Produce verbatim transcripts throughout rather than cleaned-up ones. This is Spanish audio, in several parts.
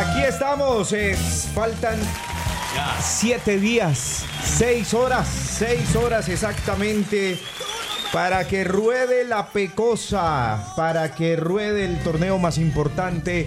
Aquí estamos, eh, faltan siete días, seis horas, seis horas exactamente para que ruede la Pecosa, para que ruede el torneo más importante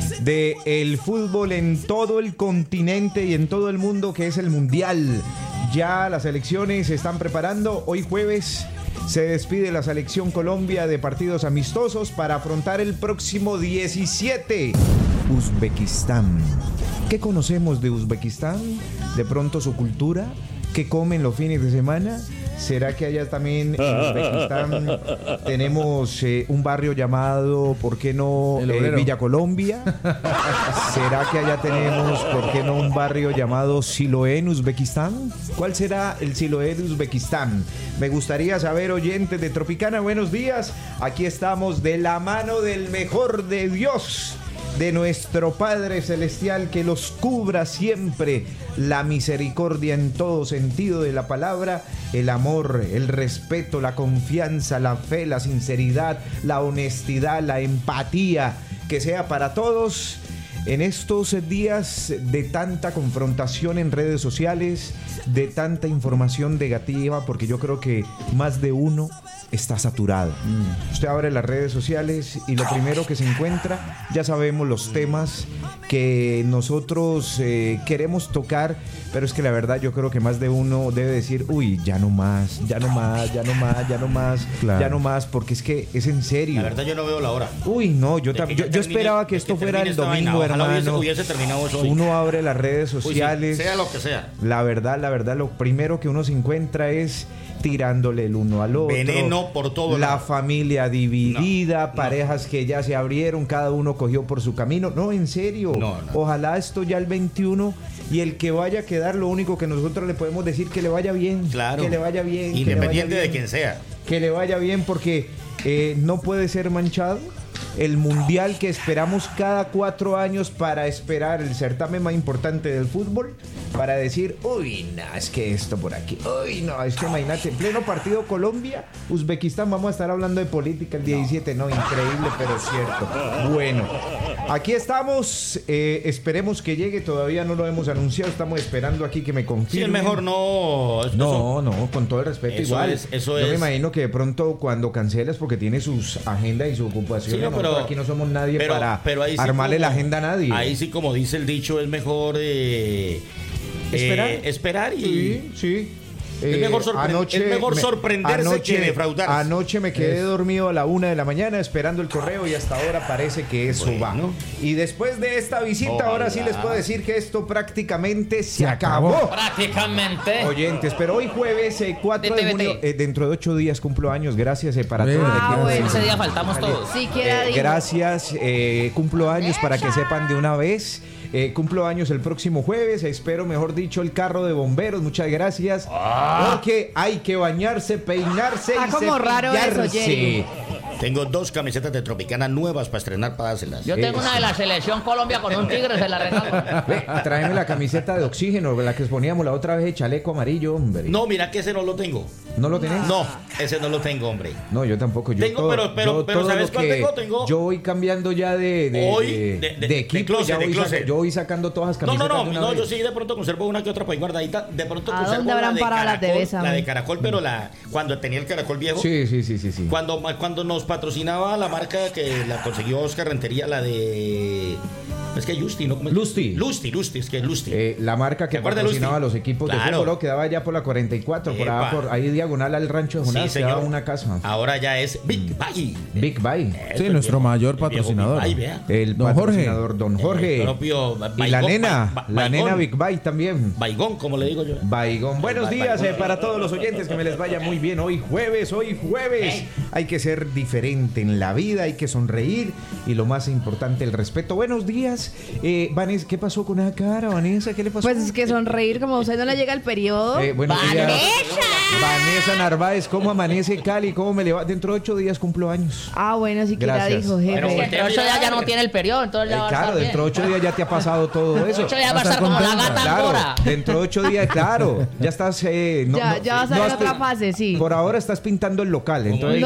del fútbol en todo el continente y en todo el mundo, que es el Mundial. Ya las selecciones se están preparando. Hoy jueves se despide la selección Colombia de partidos amistosos para afrontar el próximo diecisiete. Uzbekistán. ¿Qué conocemos de Uzbekistán? De pronto su cultura. ¿Qué comen los fines de semana? ¿Será que allá también en Uzbekistán tenemos eh, un barrio llamado, ¿por qué no, eh, Villa Colombia? ¿Será que allá tenemos, por qué no, un barrio llamado Siloé en Uzbekistán? ¿Cuál será el Siloé de Uzbekistán? Me gustaría saber, oyentes de Tropicana, buenos días. Aquí estamos de la mano del mejor de Dios, de nuestro Padre Celestial, que los cubra siempre, la misericordia en todo sentido de la palabra, el amor, el respeto, la confianza, la fe, la sinceridad, la honestidad, la empatía, que sea para todos en estos días de tanta confrontación en redes sociales, de tanta información negativa, porque yo creo que más de uno está saturado. Mm. Usted abre las redes sociales y lo primero que se encuentra, ya sabemos los temas que nosotros eh, queremos tocar, pero es que la verdad yo creo que más de uno debe decir, uy, ya no más, ya no más, ya no más, ya no más, claro. ya no más, porque es que es en serio. La verdad yo no veo la hora. Uy, no, yo, tam- yo, termine, yo esperaba que esto que fuera el domingo, hermano. Hubiese, hubiese terminado eso hoy. Uno abre las redes sociales. Uy, sí, sea lo que sea. La verdad, la verdad, lo primero que uno se encuentra es tirándole el uno al otro. Veneno por todo. La lado. familia dividida, no, parejas no. que ya se abrieron, cada uno cogió por su camino. No, en serio. No, no. Ojalá esto ya el veintiuno y el que vaya a quedar, lo único que nosotros le podemos decir, que le vaya bien. Claro. Que le vaya bien. Independiente vaya bien, de quien sea. Que le vaya bien, porque eh, no puede ser manchado el mundial que esperamos cada cuatro años para esperar el certamen más importante del fútbol, para decir, uy, no, es que esto por aquí, uy, no, es que imagínate, en pleno partido Colombia, Uzbekistán, vamos a estar hablando de política el diecisiete, no, increíble, pero cierto. Bueno, aquí estamos, eh, esperemos que llegue, todavía no lo hemos anunciado, estamos esperando aquí que me confirmen. Sí, es mejor no... No, no, con todo el respeto, eso igual. Es, eso Yo es. me imagino que de pronto cuando canceles, porque tiene sus agendas y su ocupación, Sí, no, pero aquí no somos nadie pero, para pero ahí sí armarle como, la agenda a nadie. Ahí sí, como dice el dicho, es mejor eh, esperar, eh, esperar y sí, sí. Es mejor, sorpre- anoche es mejor me, sorprenderse anoche, que defraudarse. Anoche me quedé es. dormido a la una de la mañana esperando el correo y hasta ahora parece que eso bueno. va. Y después de esta visita, Ojalá. ahora sí les puedo decir que esto prácticamente se, Se acabó. acabó. Prácticamente. Oyentes, pero hoy jueves eh, cuatro de Vete, junio, vete. eh, dentro de ocho días cumplo años. Gracias eh, para Ven, todos. ah, les quiero bueno. decir. Ese día faltamos todos. Siquiera Eh, digo. gracias, eh, cumplo años para que sepan de una vez. Eh, cumplo años el próximo jueves, espero, mejor dicho, el carro de bomberos. Muchas gracias. Ah. Porque hay que bañarse, peinarse Está y como raro eso, cepillarse. Jerry. Tengo dos camisetas de Tropicana nuevas para estrenar, para dárselas. Yo tengo una de la selección Colombia con un tigre, se la regalo. Ve, tráeme la camiseta de oxígeno, la que exponíamos la otra vez, el chaleco amarillo, hombre. No, mira que ese no lo tengo. ¿No lo tenés? No, ese no lo tengo, hombre. No, yo tampoco. Yo Tengo, todo, pero- pero- yo pero todo ¿sabes lo cuál que- tengo? Tengo- Yo voy cambiando ya de, de, Hoy, de, de- de- de de equipo. closet, ya de voy closet. saca- yo voy sacando todas las No, camisetas no, no, de una no, vez. yo sí de pronto conservo una que otra por ahí guardadita. De pronto ¿A conservo dónde la habrán de parado las de caracol, Besa, la de man? caracol, pero la cuando tenía el caracol viejo. Sí, sí, sí, sí, sí. Cuando, cuando nos patrocinaba la marca que la consiguió Oscar Rentería, la de... Es que Justi, ¿no? ¿Cómo es? Lusti. Lusti, Lusti, es que es Lusti. Eh, la marca que ¿Te acuerdas de patrocinaba Lusti? los equipos de Claro. fútbol, ¿no? Quedaba ya por la cuarenta y cuatro, por, Epa. ahí, por ahí diagonal al rancho de Jonás, Sí, quedaba señor. una casa. Ahora ya es Big Buy. Big Buy. Eso, Sí, el nuestro viejo- mayor el viejo patrocinador. Big Buy, vea. El Don Jorge. patrocinador, Don Jorge. El propio y la Baigón, nena, Ba- la Baigón. nena Big Buy también. Baigón, como le digo yo. Baigón. Buenos Ba- días Baigón. eh, para todos los oyentes, que me les vaya muy bien. Hoy jueves, hoy jueves. Hay que ser diferente en la vida, hay que sonreír y lo más importante, el respeto. Buenos días. Eh, Vanessa, ¿qué pasó con esa cara, Vanessa? ¿Qué le pasó? Pues es que sonreír, como a usted no le llega el periodo. Eh, buenos días. ¡Vanessa! Vanessa Narváez, ¿cómo amanece Cali? ¿Cómo me le va? Dentro de ocho días cumplo años. Ah, bueno, siquiera Gracias. dijo, Pero jefe. usted- Pero ocho días ya no tiene el periodo, entonces Eh, ya va a claro, estar dentro de bien. ocho días ya te ha pasado todo eso. Ocho días va a Va a estar estar como la contenta. gata Claro, angora. dentro de ocho días, claro, ya estás... eh, no- Ya, no- ya va a no salir has- otra fase, sí. Por ahora estás pintando el local, entonces No,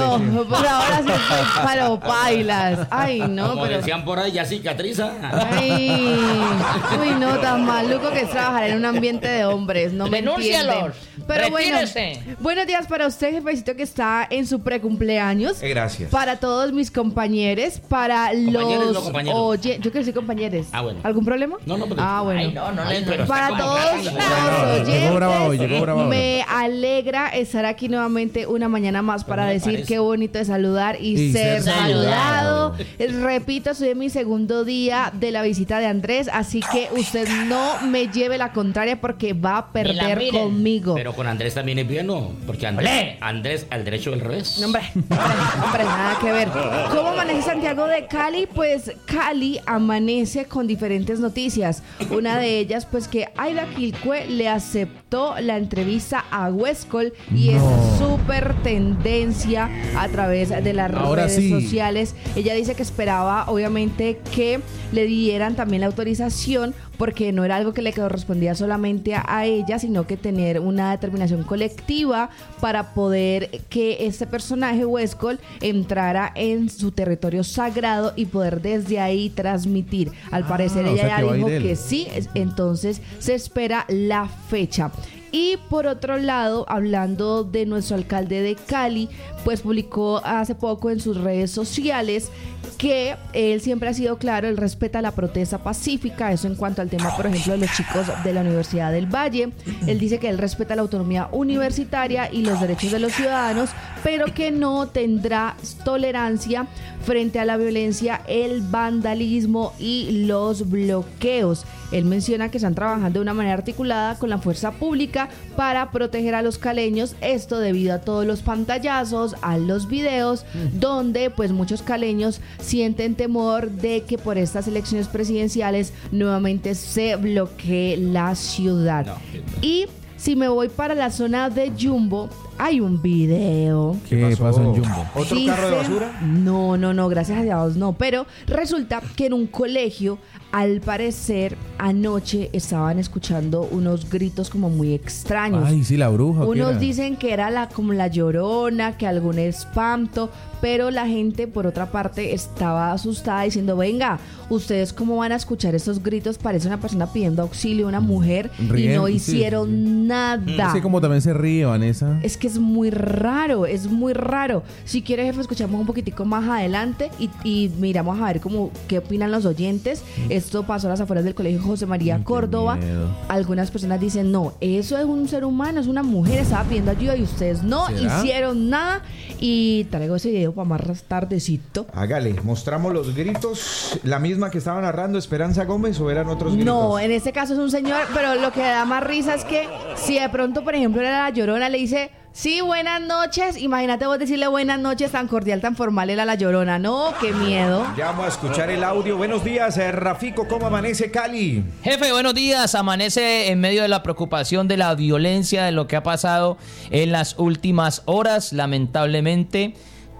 no, por ahora sí estoy palo pailas. Ay, no, Como pero... decían por ahí, ya cicatriza. Ay, uy, no, tan maluco que es trabajar en un ambiente de hombres, no me Denúncialos. entienden. Pero bueno, Retírese. buenos días para usted, jefecito, que está en su precumpleaños. Eh, gracias. Para todos mis compañeros, para Compañeros, los... no compañeros. Oye, yo quiero decir compañeros. Ah, bueno. ¿Algún problema? No, no, pero- Ah, bueno. Ay, no, no le- pero Para está como todos casi- los Llegó brava hoy, llegó brava oyentes, hoy. me alegra estar aquí nuevamente una mañana más para no me decir parece. qué bonito es saludar y, Y ser, ser saludado. saludado. Eh, Repito, estoy en mi segundo día de la visita de Andrés, así que usted no me lleve la contraria porque va a Ni la perder miren. conmigo. Pero con Andrés también es bien, ¿no? Porque Andrés, Olé. Andrés al derecho del revés. No, Hombre, hombre, hombre, nada que ver. ¿Cómo amanece Santiago de Cali? Pues Cali amanece con diferentes noticias. Una de ellas, pues que Aida Quilcue le aceptó la entrevista a Huescol y es súper tendencia a través de las Ahora redes sí. sociales. Ella dice que esperaba, obviamente, que le dieran también la autorización porque no era algo que le correspondía solamente a, a ella, sino que tener una determinación colectiva para poder que este personaje Huescol entrara en su territorio sagrado y poder desde ahí transmitir. Al Ah, parecer o ella sea que ya va a ir dijo él. que sí, es- entonces se espera la fecha. Y por otro lado, hablando de nuestro alcalde de Cali, pues publicó hace poco en sus redes sociales que él siempre ha sido claro, él respeta la protesta pacífica, eso en cuanto al tema, por ejemplo, de los chicos de la Universidad del Valle. Él dice que él respeta la autonomía universitaria y los derechos de los ciudadanos, pero que no tendrá tolerancia frente a la violencia, el vandalismo y los bloqueos. Él menciona que están trabajando de una manera articulada con la fuerza pública para proteger a los caleños, esto debido a todos los pantallazos, a los videos, donde pues muchos caleños sienten temor de que por estas elecciones presidenciales nuevamente se bloquee la ciudad. No, Y si me voy para la zona de Jumbo, hay un video. ¿Qué pasó en Jumbo? ¿Otro Dice- carro de basura? No, no, no, gracias a Dios no. Pero resulta que en un colegio, al parecer, anoche estaban escuchando unos gritos como muy extraños. Ay, sí, la bruja. ¿o qué Unos era? dicen que era la como la llorona, que algún espanto, pero la gente por otra parte estaba asustada diciendo, venga, ustedes cómo van a escuchar esos gritos, parece una persona pidiendo auxilio, una mujer, y Riendo, no sí, hicieron sí, sí. nada. Es que como también se ríe, Vanessa. Es que es muy raro, es muy raro. Si quieres, jefe, escuchamos un poquitico más adelante y, y miramos a ver cómo qué opinan los oyentes. Esto pasó a las afueras del colegio José María Ay, qué Córdoba. miedo. Algunas personas dicen, no, eso es un ser humano, es una mujer, estaba pidiendo ayuda y ustedes no ¿Será? hicieron nada. Y traigo ese video para más tardecito. Hágale, mostramos los gritos. ¿La misma que estaba narrando Esperanza Gómez o eran otros gritos? No, en este caso es un señor, pero lo que da más risa es que si de pronto, por ejemplo, era la Llorona, le dice, sí, buenas noches. Imagínate vos decirle buenas noches tan cordial, tan formal, era la Llorona. No, qué miedo. Ya vamos a escuchar el audio. Buenos días, eh, Rafico, ¿cómo amanece Cali? Jefe, buenos días. Amanece en medio de la preocupación de la violencia, de lo que ha pasado en las últimas horas, lamentablemente.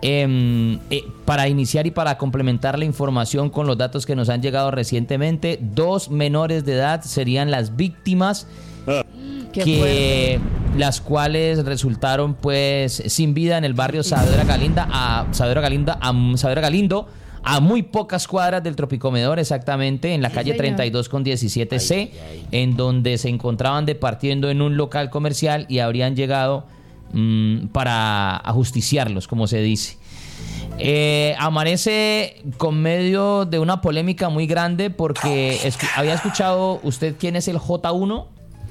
Eh, eh, para iniciar y para complementar la información con los datos que nos han llegado recientemente, dos menores de edad serían las víctimas, Qué que las cuales resultaron pues sin vida en el barrio Saavedra Galinda a Saavedra Galinda a Saavedra Galindo, a muy pocas cuadras del Tropicomedor, exactamente en la calle señor. treinta y dos con diecisiete C, en donde se encontraban departiendo en un local comercial y habrían llegado mm, para ajusticiarlos, como se dice. Eh, amanece con medio de una polémica muy grande porque escu- había escuchado usted quién es el J uno.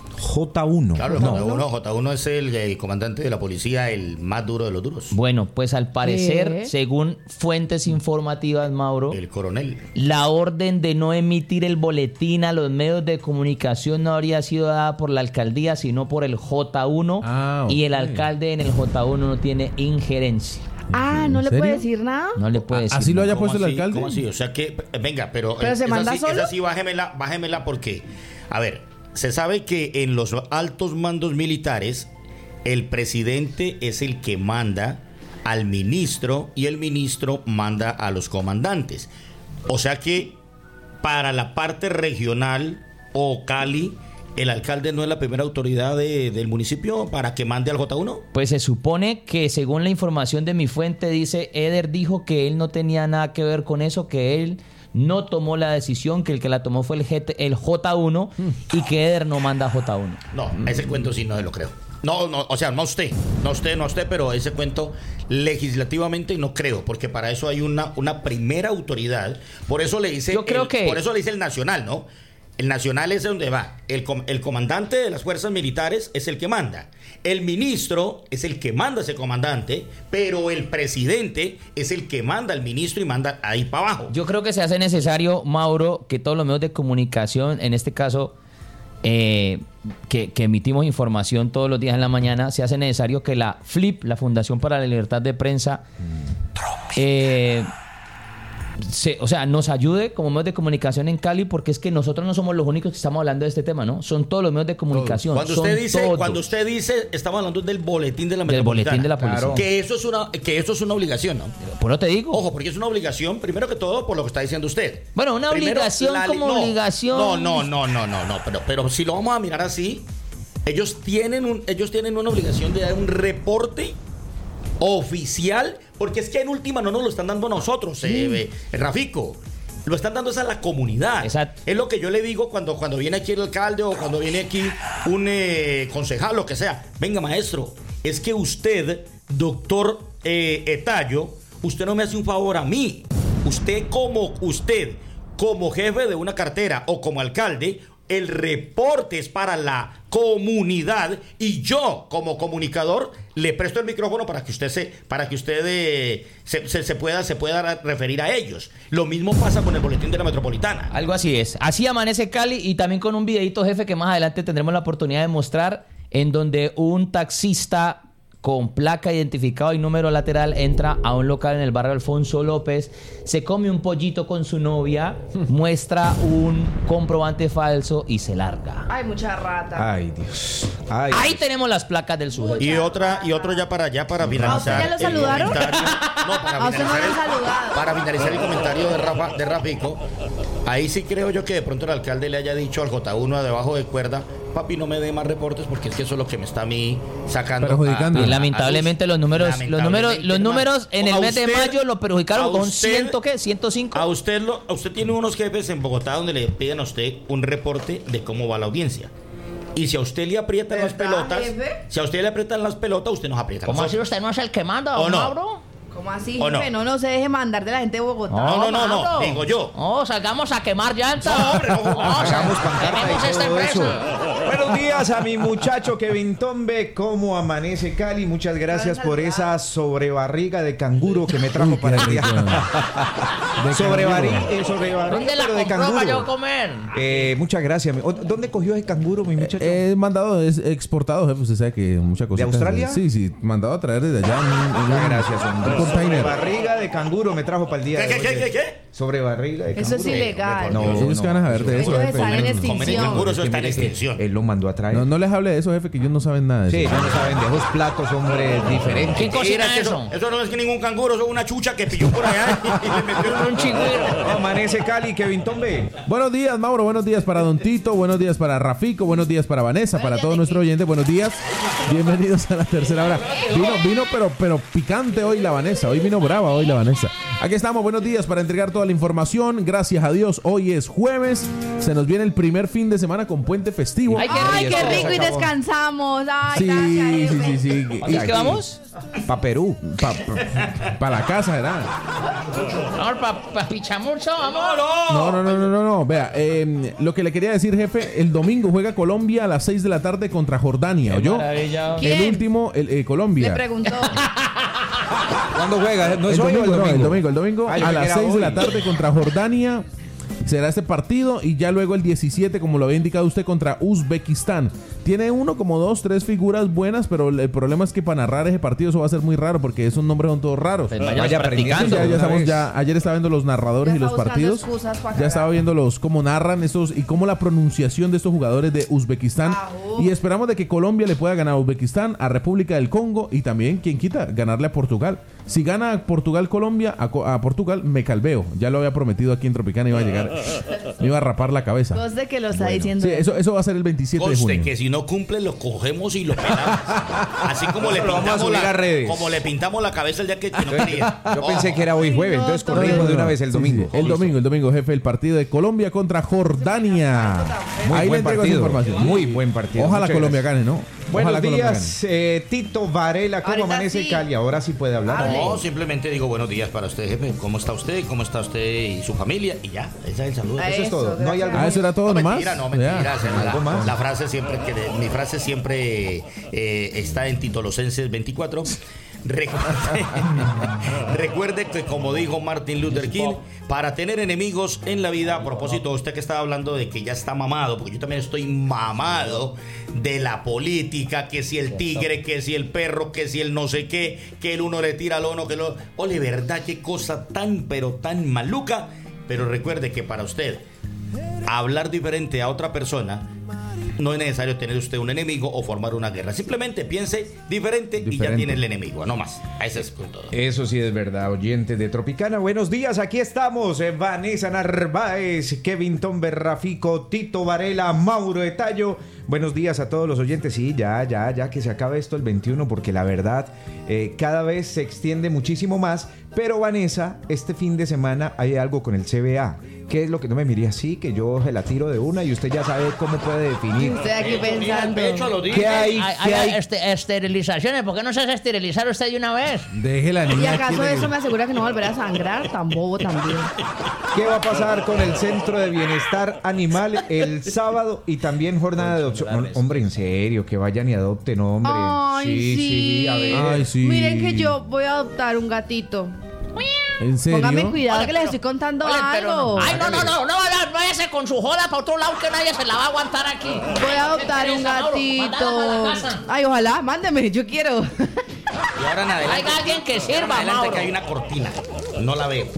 J uno. Claro, el J uno, J uno es el, el comandante de la policía, el más duro de los duros. Bueno, pues al parecer, ¿Qué? según fuentes informativas, Mauro, El coronel. la orden de no emitir el boletín a los medios de comunicación no habría sido dada por la alcaldía, sino por el J uno. Ah, Y el ok. alcalde en el J uno no tiene injerencia. Ah, ¿no ¿En le serio? puede decir nada? No le puede decir. ¿Así lo haya ¿Cómo puesto el así? alcalde? ¿Cómo así? O sea que, eh, venga, pero... ¿Pero eh, se esa manda sí- solo? Esa sí, bájemela, bájemela porque... A ver, se sabe que en los altos mandos militares, el presidente es el que manda al ministro y el ministro manda a los comandantes. O sea que para la parte regional o Cali, ¿el alcalde no es la primera autoridad de, del municipio para que mande al J uno? Pues se supone que según la información de mi fuente dice, Eder dijo que él no tenía nada que ver con eso, que él no tomó la decisión, que el que la tomó fue el, G T, el J uno mm. y que Eder no manda a J uno. No, ese cuento sí no se lo creo. No, no, o sea, no usted, no usted, no usted, pero ese cuento legislativamente no creo, porque para eso hay una, una primera autoridad. Por eso le dice, Yo creo el, que... por eso le dice el nacional, ¿no? El nacional es donde va. El, com, el comandante de las fuerzas militares es el que manda. El ministro es el que manda a ese comandante, pero el presidente es el que manda al ministro y manda ahí para abajo. Yo creo que se hace necesario, Mauro, que todos los medios de comunicación, en este caso, eh, que, que emitimos información todos los días en la mañana, se hace necesario que la FLIP, la Fundación para la Libertad de Prensa, eh, se, o sea, nos ayude como medios de comunicación en Cali, porque es que nosotros no somos los únicos que estamos hablando de este tema, ¿no? Son todos los medios de comunicación. Cuando son usted dice, todos. cuando usted dice, estamos hablando del boletín de la Del metropolitana. boletín de la policía. Claro. Que eso es una, que eso es una obligación, ¿no? Por eso te digo. Ojo, porque es una obligación, primero que todo, por lo que está diciendo usted. Bueno, una Primero, obligación la, como no, obligación. No, no, no, no, no, no. Pero, pero si lo vamos a mirar así, ellos tienen un, ellos tienen una obligación de dar un reporte oficial, porque es que en última no nos lo están dando a nosotros, eh, eh, Rafico. Lo están dando es a la comunidad. Exacto. Es lo que yo le digo cuando, cuando viene aquí el alcalde o cuando viene aquí un eh, concejal, lo que sea. Venga, maestro, es que usted, doctor eh, Etayo, usted no me hace un favor a mí. Usted como usted, como jefe de una cartera o como alcalde, el reporte es para la comunidad y yo como comunicador le presto el micrófono para que usted se para que usted eh, se, se, se pueda se pueda referir a ellos. Lo mismo pasa con el boletín de la metropolitana. Algo así es. Así amanece Cali, y también con un videito, jefe, que más adelante tendremos la oportunidad de mostrar, en donde un taxista con placa identificado y número lateral entra a un local en el barrio Alfonso López, se come un pollito con su novia, muestra un comprobante falso y se larga. Ay, mucha rata. Ay, Dios. Ay, Ahí Dios. tenemos las placas del sujeto. Y otra y otro ya para allá para finalizar. ¿A usted ya lo el saludaron? comentario. No, para ¿A usted no finalizar, lo han el, saludado? para finalizar el comentario de Rafa, de Rafico. Ahí sí creo yo que de pronto el alcalde le haya dicho al J uno debajo de cuerda, papi, no me dé más reportes porque es que eso es lo que me está a mí sacando. Perjudicando. a- a- Y lamentablemente los números, los números, los Lamentablemente, números en el a mes de usted- mayo lo perjudicaron a con usted- ciento qué, ciento cinco. A usted lo, a usted tiene unos jefes en Bogotá donde le piden a usted un reporte de cómo va la audiencia. Y si a usted le aprietan las ¿Verdad, pelotas, jefe? si a usted le aprietan las pelotas, usted nos aprieta. a ¿Cómo así nosotros. usted no es el que manda, ¿O don no? Mauro? ¿Cómo así, ¿O no? jefe? No, no se deje mandar de la gente de Bogotá. No, no, no, no, Mauro. digo yo. Oh, salgamos a quemar llantas. No, hombre, no. Hagamos pancarta quememos y esta todo eso. empresa. Buenos días a mi muchacho Kevin Tombe. ¿Cómo amanece Cali? Muchas gracias por esa sobrebarriga de canguro que me trajo Uy, para qué el día. rico. De Sobrebarriga, canguro. eh, sobrebarriga, ¿Dónde la pero de compró para yo canguro. comer? Eh, muchas gracias. mi- ¿Dónde cogió ese canguro, mi muchacho? He mandado, es exportado, jefe. Usted sabe que muchas cosas. Australia? Sí, sí. Mandado a traer desde allá. En, un- en Muchas un- gracias, hombre. un container. Sobrebarriga de canguro me trajo para el día ¿Qué, de qué, hoy. qué, qué, qué? Sobrebarriga de Eso canguro. es ilegal. No, Ellos no, que van a saber de no. eso, Ellos jefe. están en Comer extinción. canguro, eso Que está en mire que extinción. Él lo mandó a traer. No, no les hable de eso, jefe, que ellos no saben nada de Sí, eso. no saben de esos platos, hombre, diferentes. ¿Qué cocina Mira, que eso? eso? Eso no es que ningún canguro, eso es una chucha que pilló por allá y le metió Un chigüiro. Amanece Cali, Kevin Tombe. Buenos días, Mauro. Buenos días para Don Tito. Buenos días para Rafico. Buenos días para Vanessa. Para todos nuestros oyentes. Buenos días. Bienvenidos a la tercera hora. Vino, vino, pero, pero picante hoy la Vanessa. Hoy vino brava hoy la Vanessa. Aquí estamos. Buenos días para entregar toda la información. Gracias a Dios. Hoy es jueves. Se nos viene el primer fin de semana con puente festivo. Ay, qué Ay, rico. qué rico, y Se acabó. descansamos. Ay, Sí, gracias, sí, jefe. sí, sí. ¿Y es que vamos? Pa' Perú. Para la casa, ¿verdad? Vamos para pa Pichamurcho, vamos. No, no, no, no, no, no. Vea, eh, lo que le quería decir, jefe, el domingo juega Colombia a las seis de la tarde contra Jordania, ¿oyó? maravilla. El ¿Quién? último, el, eh, Colombia. Le preguntó. ¿Cuándo juega? ¿No el es hoy o domingo, el no, domingo? el domingo, el domingo Ah, yo a pensé que las era seis de la hoy. tarde contra Jordania. Será este partido y ya luego el diecisiete, como lo había indicado usted, contra Uzbekistán. tiene uno como dos, tres figuras buenas, pero el problema es que para narrar ese partido eso va a ser muy raro porque esos nombres son todos raros. Pues vaya, vaya practicando. Ya, ya estamos, ya, ayer estaba viendo los narradores Ya y los partidos. Ya estaba viendo los cómo narran esos y cómo la pronunciación de estos jugadores de Uzbekistán. Ah, uh. Y esperamos de que Colombia le pueda ganar a Uzbekistán, a República del Congo y también, quien quita, ganarle a Portugal. Si gana Portugal-Colombia, a, a Portugal me calveo. Ya lo había prometido aquí en Tropicana, iba a llegar, me iba a rapar la cabeza. Conste que lo está Bueno, diciendo. sí, eso, eso va a ser el veintisiete de Conste junio. que si no cumple lo cogemos y lo pelamos. Así como le Lo vamos a pintamos subir la, a redes. como le pintamos la cabeza el día que, que no quería. Yo pensé que era hoy jueves, no, entonces no, corrimos de una vez el Sí, domingo. sí, el domingo, el domingo, jefe, el partido de Colombia contra Jordania. Muy Ahí le buen entrego esa partido. información. Muy buen partido. Ojalá Muchas Colombia gracias. gane, ¿no? Buenos Ojalá Colombia días, eh, Tito Varela, ¿cómo Ahorita amanece sí. Cali? Ahora sí puede hablar. No, simplemente digo buenos días para usted, jefe. ¿Cómo está usted? ¿Cómo está usted y su familia? Y ya, ese es el saludo. Ay, Eso es Eso, todo. No hay algo Ah, eso era todo No, nomás. mentira, no, Ya. mentira. se- La, ¿Algo más? la frase siempre que de- mi frase siempre eh, está en Titolosenses veinticuatro. Recuerde, recuerde que como dijo Martin Luther King, para tener enemigos en la vida, a propósito, usted que estaba hablando de que ya está mamado, porque yo también estoy mamado de la política, que si el tigre, que si el perro, que si el no sé qué, que el uno le tira al uno, que lo... Ole, verdad, qué cosa tan, pero tan maluca. Pero recuerde que para usted hablar diferente a otra persona no es necesario tener usted un enemigo o formar una guerra. Simplemente piense diferente, y ya Diferente. tiene el enemigo, no más. Ese es punto. Eso sí es verdad, oyente de Tropicana. Buenos días, aquí estamos. eh, Vanessa Narváez, Kevin Tomber, Rafico, Tito Varela, Mauro Etayo. Buenos días a todos los oyentes. Sí, ya, ya, ya que se acabe esto el veintiuno, porque la verdad eh, cada vez se extiende muchísimo más. Pero Vanessa, este fin de semana hay algo con el C B A. ¿Qué es lo que no me mire así? Que yo se la tiro de una y usted ya sabe cómo puede definir. Estoy aquí pensando. ¿Qué hay? Hay, ¿Qué hay hay? este- esterilizaciones, ¿por qué no se hace esterilizar usted de una vez? Deje la ¿Y niña. acaso aquí, eso me asegura que no volverá a sangrar? Tan bobo también. ¿Qué va a pasar con el Centro de Bienestar Animal el sábado y también jornada de adopción? No, hombre, en serio, que vayan y adopten, hombre. Ay, sí. a ver. Ay, sí. Miren que yo voy a adoptar un gatito. ¿En serio? Póngame cuidado Oye, que les pero- estoy contando Oye, pero algo. no. Ay, no, no, no, no, vaya- váyase con su joda para otro lado que nadie se la va a aguantar aquí. Voy a adoptar un Mándala gatito. para la casa. Ay, ojalá, mándeme, yo quiero. Y ahora en adelante, Traiga a alguien que ahora en sirva, adelante Mauro. que hay una cortina. No la veo.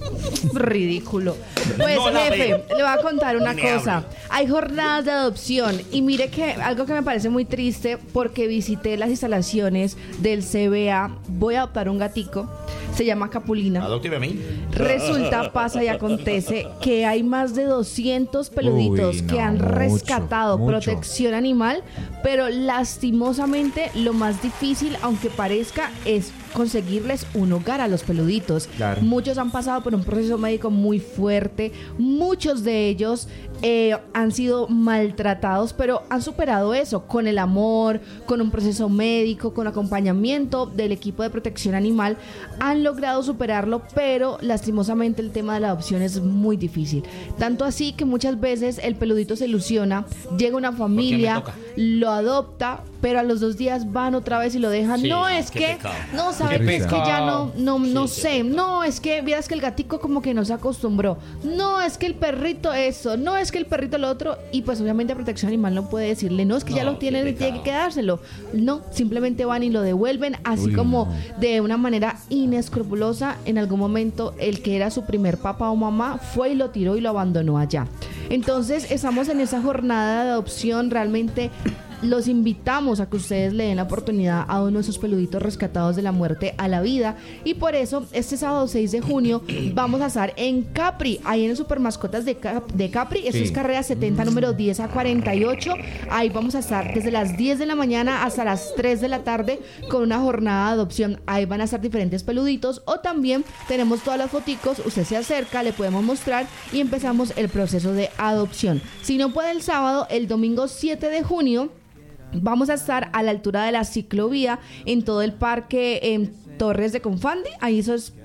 Ridículo. Pues, No la jefe, veo. le voy a contar una Ni me cosa. hable. Hay jornadas de adopción y mire que algo que me parece muy triste porque visité las instalaciones del C B A. Voy a adoptar un gatico. Se llama Capulina. Adópteme a mí. Resulta, pasa y acontece que hay más de doscientos peluditos Uy, no, que han mucho, rescatado mucho. protección animal, pero lastimosamente lo más difícil, aunque parezca, es conseguirles un hogar a los peluditos. Claro. Muchos han pasado por un proceso médico muy fuerte, muchos de ellos eh, han sido maltratados, pero han superado eso con el amor, con un proceso médico, con acompañamiento del equipo de protección animal, han logrado superarlo, pero lastimosamente el tema de la adopción es muy difícil. Tanto así que muchas veces el peludito se ilusiona, llega una familia, toca? lo adopta, pero a los dos días van otra vez y lo dejan. Sí, no, es qué que, pecado. no, sabe Qué que es que ya pecado. no, no, no sé, no, es que vieras que el gatico como que no se acostumbró, no, es que el perrito eso, no, es que el perrito lo otro, y pues obviamente Protección Animal no puede decirle, no, es que ya No, lo tiene qué y tiene que pecado. quedárselo. No, simplemente van y lo devuelven, así Uy, como no. de una manera inescrupulosa. En algún momento el que era su primer papá o mamá fue y lo tiró y lo abandonó allá. Entonces estamos en esa jornada de adopción. Realmente los invitamos a que ustedes le den la oportunidad a uno de esos peluditos rescatados de la muerte a la vida, y por eso este sábado seis de junio vamos a estar en Capri, ahí en el Supermascotas de, Cap- de Capri. Eso Sí. es carrera setenta, número diez a cuarenta y ocho. Ahí vamos a estar desde las diez de la mañana hasta las tres de la tarde con una jornada de adopción. Ahí van a estar diferentes peluditos, o también tenemos todas las foticos, usted se acerca, le podemos mostrar y empezamos el proceso de adopción. Si no puede el sábado, el domingo siete de junio vamos a estar a la altura de la ciclovía en todo el parque en Torres de Confandi. Ahí eso es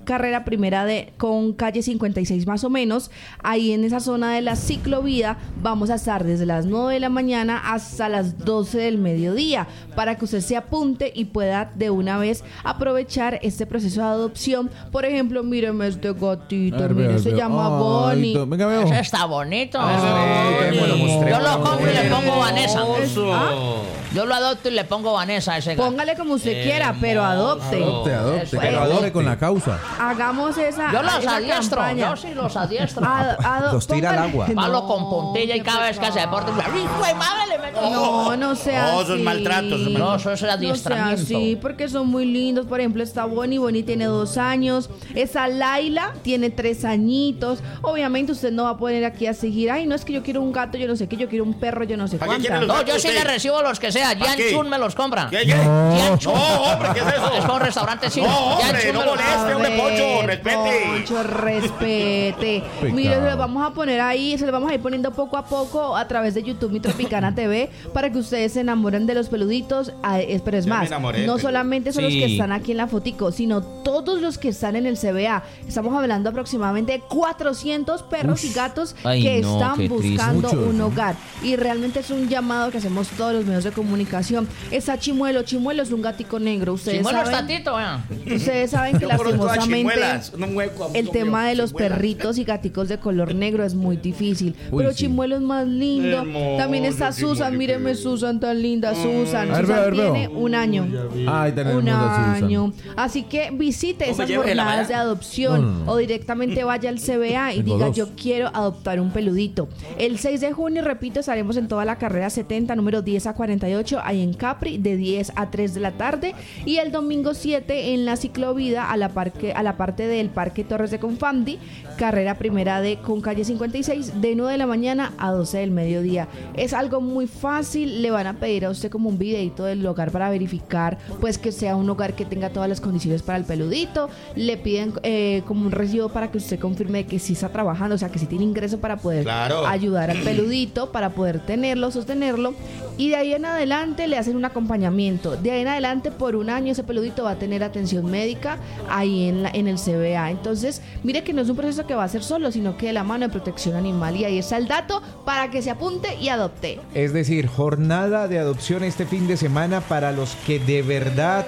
carrera primera de con calle cincuenta y seis más o menos. Ahí en esa zona de la ciclovía vamos a estar desde las nueve de la mañana hasta las doce del mediodía para que usted se apunte y pueda de una vez aprovechar este proceso de adopción. Por ejemplo, míreme este gatito, A ver, mire, veo, se veo. llama Ay, Bonnie. to- Venga, veo. Ese está bonito. Mostremos, Yo lo mostremos. compro y le pongo Vanessa. ¿Ah? Yo lo adopto y le pongo Vanessa a ese gato. Póngale como usted quiera, pero adopte. Adopte, adopte. Eso. Pero adopte con la causa. Hagamos esa Yo los esa adiestro, campaña. yo sí los adiestro. Ad- ado- Los tira al póngale- agua. Palo con puntilla y cada vez que hace deporte. ¡Hijo de madre, le meto! No, no sea No, así. eso es maltrato, eso es No, maltrato. eso es el No sea adiestramiento. así, porque son muy lindos. Por ejemplo, está Bonnie. Bonnie tiene dos años. Esa Laila tiene tres añitos. Obviamente usted no va a poner aquí a seguir. Ay, no, es que yo quiero un gato, yo no sé qué. Yo quiero un perro, yo no sé ¿Para qué cuánta. quiere los No, yo sí usted? le recibo los que sea. ¿Para Jan qué? Chun me los compra. ¿Qué, qué? Jan Chun. No, hombre, ¿qué es eso? Es para un restaurante chino. No, Jan hombre, Chun no me los- moleste, A hombre, Poncho, ver, respete. Poncho, respete. Pecado. Mire, se los vamos a poner ahí, se los vamos a ir poniendo poco a poco a través de YouTube Mi Tropicana T V para que ustedes se enamoren de los peluditos. Ah, es- pero es Ya me más, enamoré, no pero- solamente son los Sí. que están aquí en la fotico, sino todos los que están en el C B A. Estamos hablando aproximadamente de cuatrocientos perros y gatos Ay, que no, están qué triste. buscando Muchos, un ¿no? hogar. Y realmente es un llamado que hacemos todos los medios de comunicación. Está Chimuelo. Chimuelo es un gatico negro. Ustedes Chimuelo saben, está tito, vean. ustedes saben que Yo conozco a lastimosamente Chimuelas, un hueco, amigo el tema mío, de los Chimuelas. perritos y gaticos de color negro es muy difícil. Uy, pero sí. Chimuelo es más lindo. Hermoso, También está Chimuelo, Susan. Mírenme Susan, tan linda Susan. A ver, Susan veo, a ver, veo. tiene un año. Ay, tenemos Un a Susan. año. Así que visite No me esas lleve la jornadas de vara. adopción No, no, no. o directamente vaya al C B A y Tengo diga dos. yo quiero adoptar un peludito. El seis de junio, repito, estaremos en toda la carrera setenta, número diez a cuarenta y ocho, ahí en Capri, de diez a tres de la tarde. Y el domingo siete en la ciclovida a la, parque, a la parte del Parque Torres de Confandi, carrera primera de con calle cincuenta y seis, de nueve de la mañana a doce del mediodía. Es algo muy fácil, le van a pedir a usted como un videito del hogar para verificar pues que sea un hogar que tenga todas las condiciones para el peludito. Le piden eh, como un recibo para que usted confirme que sí está trabajando, o sea que sí tiene ingreso para poder Claro. ayudar al peludito, para poder tenerlo, sostenerlo. Y de ahí en adelante le hacen un acompañamiento. De ahí en adelante por un año ese peludito va a tener atención médica ahí en, la, en el C B A. Entonces, mire que no es un proceso que va a ser solo, sino que de la mano de protección animal. Y ahí está el dato para que se apunte y adopte. Es decir, jornada de adopción este fin de semana para los que de verdad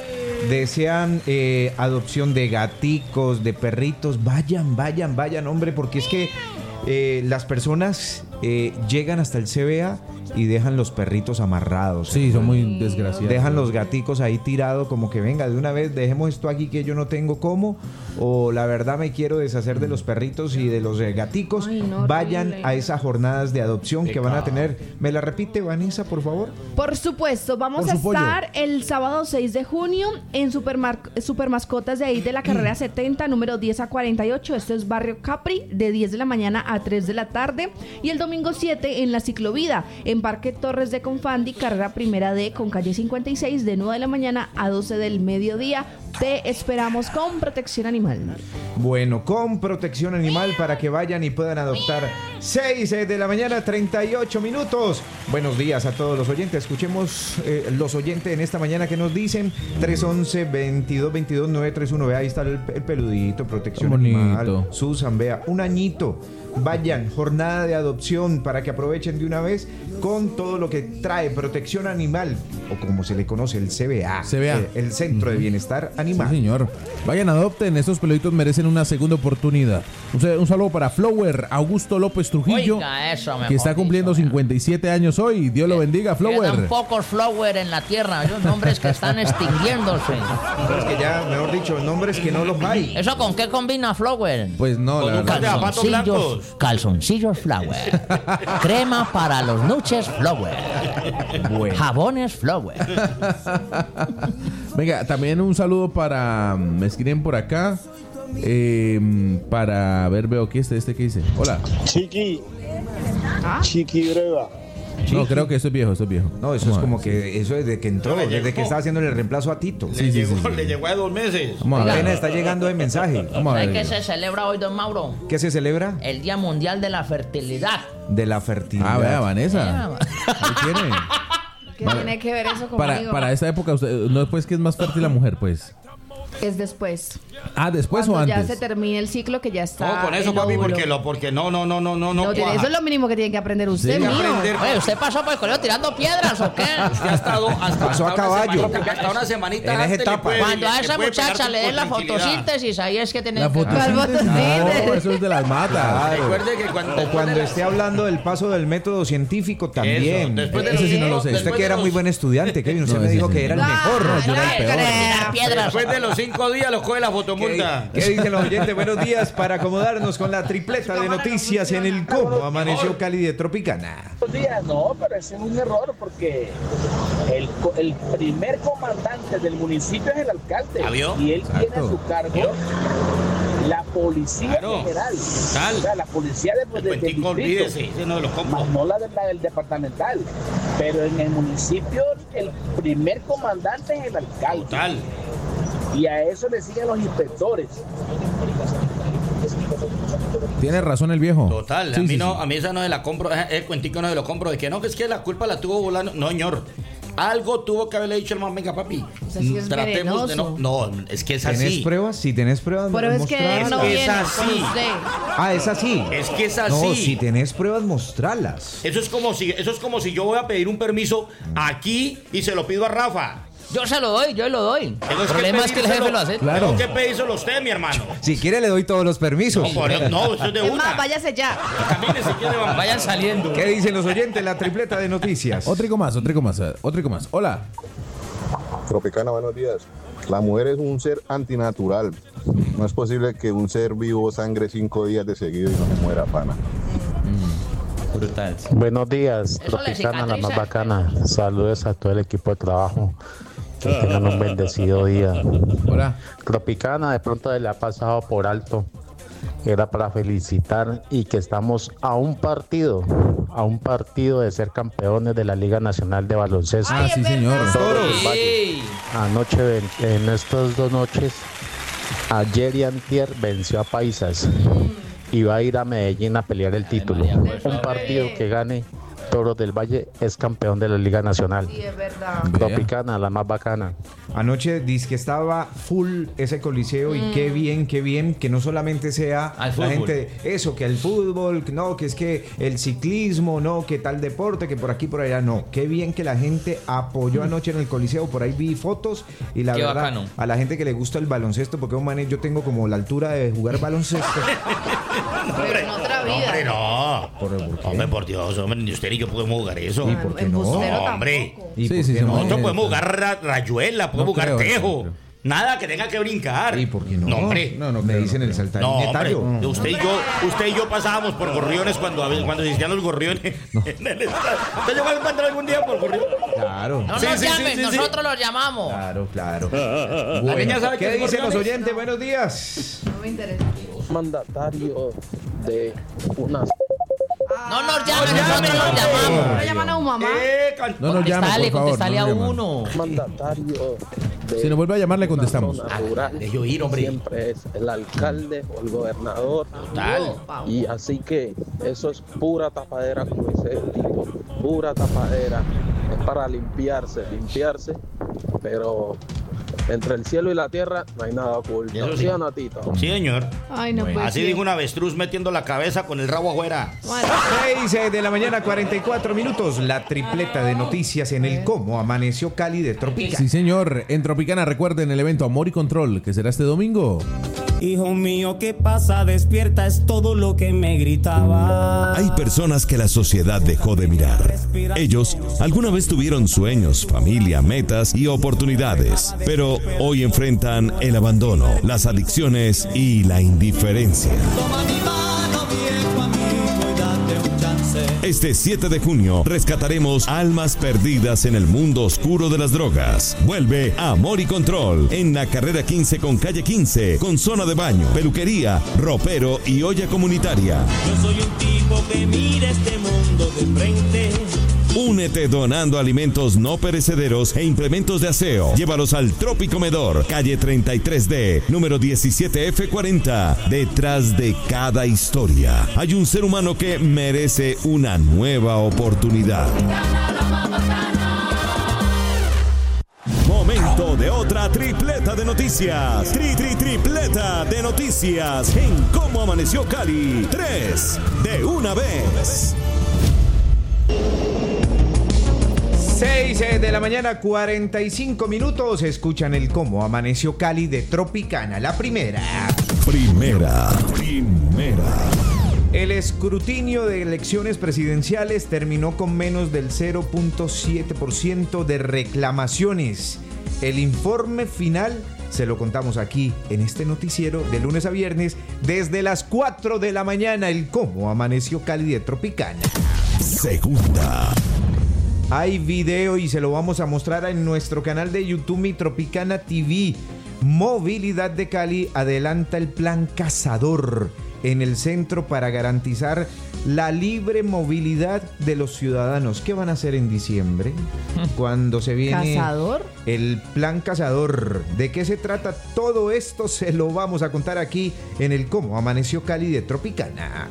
desean eh, adopción de gaticos, de perritos. Vayan, vayan, vayan, hombre, porque es que eh, las personas eh, llegan hasta el C B A y dejan los perritos amarrados. Sí, son muy desgraciados. Dejan los gaticos ahí tirados como que venga, de una vez dejemos esto aquí que yo no tengo cómo, o la verdad me quiero deshacer de los perritos y de los eh, gaticos. Ay, no, Vayan horrible. a esas jornadas de adopción que van a tener. ¿Me la repite, Vanessa, por favor? Por supuesto, vamos Por a su pollo. estar el sábado seis de junio en Supermar Supermascotas de ahí de la carrera setenta, número diez a cuarenta y ocho. Esto es Barrio Capri, de diez de la mañana a tres de la tarde. Y el domingo siete en la ciclovida, en Parque Torres de Confandi, carrera primera D con calle cincuenta y seis, de nueve de la mañana a doce del mediodía. Te esperamos con protección animal. Bueno, con protección animal para que vayan y puedan adoptar. seis de la mañana, treinta y ocho minutos. Buenos días a todos los oyentes. Escuchemos eh, los oyentes en esta mañana que nos dicen. Tres once, veintidós veintidós, nueve tres uno. Vea, ahí está el, el peludito, protección Qué bonito. animal. Susan, vea, un añito. Vayan, jornada de adopción para que aprovechen de una vez con todo lo que trae protección animal, o como se le conoce, el C B A. C B A. El, el Centro de Bienestar Sí, Animal. señor. Vayan, adopten. Estos peluditos merecen una segunda oportunidad. Un, un saludo para Flower Augusto López Trujillo, Oiga, eso, mejor que está cumpliendo dicho, cincuenta y siete años hoy. Dios lo bendiga, Quedan Flower. pocos Flower en la tierra. Esos nombres que están extinguiéndose. Pero es que ya, mejor dicho, nombres que no los hay. ¿Eso con qué combina Flower? Pues no, Con la un verdad. de zapatos Calzoncillos, blancos. calzoncillos Flower. Crema para los nuches Flower. Bueno. Jabones Flower. Venga, también un saludo para. Me escriben por acá. eh, para ver, veo que este, este que dice. Hola. Chiqui, ¿Ah? Chiqui Breva. No, creo que esto es viejo, esto es viejo. No, eso es Vamos a como ver, que eso desde que entró, No le desde llegó. que estaba haciendo el reemplazo a Tito. Le, Sí, sí, llegó, sí, sí. le llegó a dos meses. Vamos a ver. Apenas está llegando el mensaje. Vamos a ¿Sabe ver. qué se celebra hoy, don Mauro? ¿Qué se celebra? El Día Mundial de la Fertilidad. De la fertilidad. Ah, vea, Vanessa. Ahí tiene. ¿Qué Vale. tiene que ver eso conmigo? Para, para esta época, usted, no es pues que es más fértil la mujer, pues. Es después. Ah, ¿después Cuando o antes? ya se termine el ciclo que ya está. No, con eso, el papi, óvulo. porque, lo, porque no, no, no, no, no, no. No, tiene- cuaja. eso es lo mínimo que tiene que aprender usted, Sí, mío. aprender. Oye, ¿usted pasó por el colegio tirando piedras o qué? Usted ha estado hasta, Pasó hasta a caballo. Una semanita, hasta una semanita En esa antes le etapa. puede- Cuando a le esa puede pegar muchacha su le den la tranquilidad. fotosíntesis, ahí es que tiene La que... ¿Cuál fotosíntesis. fotosíntesis? No, eso es de las matas. Recuerde que cuando, O después cuando de las- esté hablando del paso del método científico también. Eso, después de Ese los sí no lo cinco- sé. Usted después que de era los- muy buen estudiante, Kevin. Usted No, me ese dijo sí que no. era el mejor. Ah, yo era el no peor. creo. Tirar piedras. Después de los cinco días los coge la fotomulta. ¿Qué dicen los oyentes? Buenos días para acomodarnos con la tripleta de noticias en el cómo amaneció Cali de Tropicana. Buenos días, no, pero ese es un error porque el, co- el primer comandante del municipio es el alcalde. ¿Ah, vio? Y él tiene a Exacto. su cargo la policía Claro. general. Tal. O sea, la policía de, El de- del cuentico, distrito, olvídese, ese no de los más compos. no la, de- la del departamental. Pero en el municipio el primer comandante es el alcalde. Total. Y a eso le siguen los inspectores. Tiene razón el viejo. Total, Sí, a mí sí, no, sí. a mí esa no se la compro, eh, el cuentico no se lo compro, de que no, que es que la culpa la tuvo volando. No, señor. Algo tuvo que haberle dicho el man, venga, papi. sea, sí es Tratemos de no. venenoso. No, es que es ¿Tenés así. pruebas? Si tenés pruebas, Pero es que mostrarlas. él no Es que es viene así. con usted. Ah, es así. Es que es No, así. si tenés pruebas, mostralas. Eso es como si, eso es como si yo voy a pedir un permiso aquí y se lo pido a Rafa. Yo se lo doy, yo lo doy. Tengo El problema es que el jefe pedírselo- lo hace. Claro. Tengo que pedírselo a usted, mi hermano. Si quiere, le doy todos los permisos. No, por- no, eso es de Es una. más, váyase ya. Camine si quiere, vamos. Vayan saliendo. ¿Qué dicen los oyentes? La tripleta de noticias. Otrico más, otrico más, eh, otrico más. Hola. Tropicana, buenos días. La mujer es un ser antinatural. No es posible que un ser vivo sangre cinco días de seguido y no se muera, pana. Brutal. Buenos días, Eso le Tropicana, la más cicatriza. bacana. Saludos a todo el equipo de trabajo. Que tengan un bendecido día. Hola. Tropicana, de pronto le ha pasado por alto. Era para felicitar y que estamos a un partido, a un partido de ser campeones de la Liga Nacional de Baloncesto. Ah, sí, señor. Toros del Valle. Ey. Anoche, en, en estas dos noches, ayer y antier venció a Paisas y va a ir a Medellín a pelear el título. Un partido que gane, Toros del Valle es campeón de la Liga Nacional. Sí, es verdad. Vea. Tropicana, la más bacana. Anoche dice que estaba full ese coliseo y qué bien, qué bien que no solamente sea Al la fútbol. gente, eso, que el fútbol, que no, que es que el ciclismo, no, que tal deporte, que por aquí, por allá, no. Qué bien que la gente apoyó anoche en el coliseo, por ahí vi fotos y la Qué verdad, bacano. a la gente que le gusta el baloncesto, porque un man, yo tengo como la altura de jugar baloncesto. Pero en otra vida. Hombre, no. Hombre, por Dios, hombre, ni usted ni yo podemos jugar eso. ¿Y por qué no? Embustero No, hombre. tampoco. ¿Y Sí, por sí, qué sí, no? Nosotros podemos jugar ra- rayuela, podemos No jugar creo, tejo. no creo. Nada que tenga que brincar. ¿Y por qué no? No, hombre. No, no, me dicen el saltarín No, de hombre, tallo. usted y yo, usted y yo pasábamos por gorriones cuando, cuando existían los gorriones en el estadio. ¿Usted llegó a encontrar algún día por gorrión? Claro. No Sí, nos sí, sí, llamen, sí, sí. nosotros los llamamos. Claro, claro. La Bueno, niña sabe ¿qué que es dicen los gorriones? oyentes? Buenos días. No me interesa. Mandatario de una No nos llamen, No nosotros llamen, los hombre. llamamos. ¿No llaman a un mamá? Eh, can- No nos llame, Contestale, por favor. contestale no a nos llamen. uno. mandatario de Si nos vuelve a llamar, le contestamos. una zona rural. Deje oír, hombre. Siempre es el alcalde o el gobernador. Tal. Y así que eso es pura tapadera, como dice el tipo, pura tapadera. Es para limpiarse, limpiarse, pero entre el cielo y la tierra no hay nada oculto. Eso sí. ¿Sí o no, Tito? Sí, señor. Ay, no puede Así ser. dijo un avestruz metiendo la cabeza con el rabo afuera. Bueno, seis de la mañana, cuarenta y cuatro minutos. La tripleta de noticias en el cómo amaneció Cali de Tropicana. Sí, señor. En Tropicana, recuerden el evento Amor y Control, que será este domingo. Hijo mío, ¿qué pasa? Despierta, es todo lo que me gritaba. Hay personas que la sociedad dejó de mirar. Ellos alguna vez tuvieron sueños, familia, metas y oportunidades, pero hoy enfrentan el abandono, las adicciones y la indiferencia. Toma mi mano, viejo amigo, y date un chance. Este siete de junio rescataremos almas perdidas en el mundo oscuro de las drogas. Vuelve Amor y Control en la carrera quince con calle quince, con zona de baño, peluquería, ropero y olla comunitaria. Yo soy un tipo que mira este mundo de frente. Únete donando alimentos no perecederos e implementos de aseo. Llévalos al Tropicomedor, calle treinta y tres D, número diecisiete F cuarenta. Detrás de cada historia hay un ser humano que merece una nueva oportunidad. Momento momento de otra tripleta de noticias. Tri, tri, tripleta de noticias en Cómo Amaneció Cali. Tres de una vez. seis de la mañana, cuarenta y cinco minutos. Escuchan el Cómo Amaneció Cali de Tropicana. La primera. Primera. Primera. El escrutinio de elecciones presidenciales terminó con menos del cero punto siete por ciento de reclamaciones. El informe final se lo contamos aquí en este noticiero de lunes a viernes desde las cuatro de la mañana. El Cómo Amaneció Cali de Tropicana. Segunda. Hay video y se lo vamos a mostrar en nuestro canal de YouTube, Mi Tropicana T V. Movilidad de Cali adelanta el plan Cazador en el centro para garantizar la libre movilidad de los ciudadanos. ¿Qué van a hacer en diciembre? Cuando se viene ¿Cazador? El plan Cazador. ¿De qué se trata todo esto? Se lo vamos a contar aquí en el Cómo Amaneció Cali de Tropicana.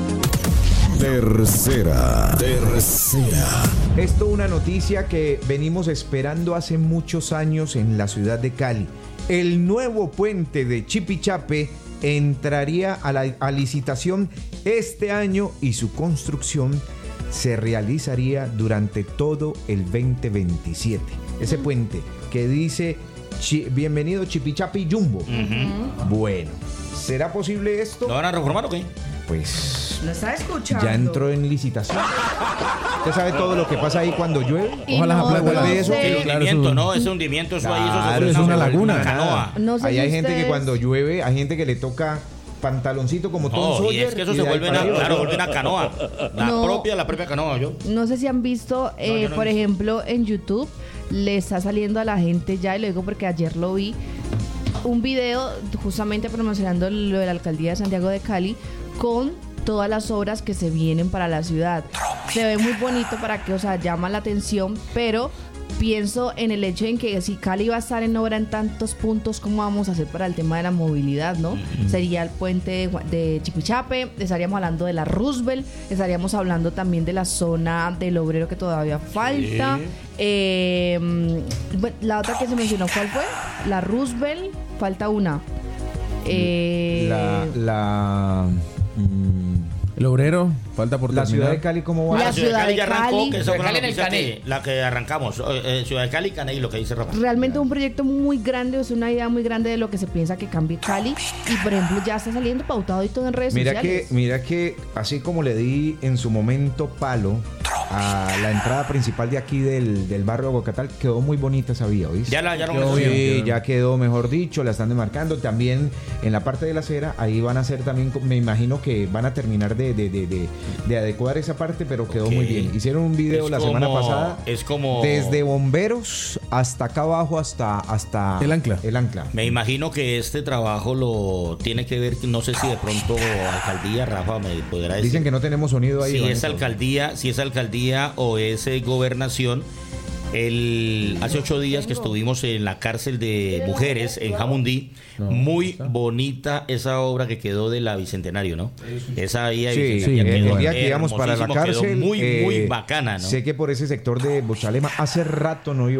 Tercera. Tercera. Esto una noticia que venimos esperando hace muchos años en la ciudad de Cali. El nuevo puente de Chipichape entraría a la a licitación este año y su construcción se realizaría durante todo el veinte veintisiete. Ese puente que dice chi, bienvenido Chipichape y Jumbo. Uh-huh. Bueno, ¿será posible esto? ¿Lo van a reformar o qué? Pues ¿Lo está escuchando? ya entró en licitación. Usted sabe todo lo que pasa ahí cuando llueve. Ojalá no, se no de eso. sé. El hundimiento, ¿no? Ese hundimiento, eso ahí, eso Claro, se es una laguna. Una canoa. No sé Ahí si hay gente ustedes- que cuando llueve, hay gente que le toca pantaloncito como Tom No, y Sawyer. es que eso y se de ahí vuelve para una, arriba. claro, vuelve una canoa. La No. propia, la propia canoa, yo. No sé si han visto, eh, yo no he por visto. ejemplo, en YouTube le está saliendo a la gente ya, y lo digo porque ayer lo vi, un video justamente promocionando lo de la alcaldía de Santiago de Cali con todas las obras que se vienen para la ciudad. Se ve muy bonito para que, o sea, llama la atención, pero pienso en el hecho en que si Cali va a estar en obra en tantos puntos, ¿cómo vamos a hacer para el tema de la movilidad, no? Uh-huh. Sería el puente de, de Chipichape, estaríamos hablando de la Roosevelt, estaríamos hablando también de la zona del Obrero que todavía falta. Sí. Eh, la otra que se mencionó, ¿cuál fue? La Roosevelt, falta una. Eh, La... la mm, El Obrero, falta por la terminar. ciudad de Cali, ¿cómo va? La La ciudad de Cali ya Ciudad de arrancó, Cali. que esa fue la Cali en el noticia Caney. que, la que arrancamos. Eh, eh, ciudad de Cali y Caney, lo que dice Rafa. Realmente un proyecto muy grande, es una idea muy grande de lo que se piensa que cambie Cali. Y por ejemplo, ya está saliendo pautado y todo en redes Mira que, sociales. mira que así como le di en su momento palo a la entrada principal de aquí del, del barrio de Aguacatal, quedó muy bonita esa vía, ¿oíste? Ya la ya no Quedó me bien, ya quedó, mejor dicho, la están demarcando. También en la parte de la acera, ahí van a hacer también, me imagino que van a terminar de, de, de, de, de adecuar esa parte, pero quedó Ok. muy bien. Hicieron un video Es la como- semana pasada. es como- Desde bomberos hasta acá abajo, hasta, hasta El ancla. El ancla. Me imagino que este trabajo lo tiene que ver, no sé si de pronto alcaldía, Rafa, me podrá decir. Dicen que no tenemos sonido ahí. si Vanessa. es alcaldía, si es alcaldía o es eh, gobernación. El, hace ocho días que estuvimos en la cárcel de mujeres en Jamundí, No, muy bonita esa obra que quedó de la Bicentenario, ¿no? Esa ahí Sí, sí, el, el quedó día que íbamos para la hermosísimo, quedó cárcel. muy, muy eh, bacana, ¿no? Sé que por ese sector de Bochalema hace rato no iba.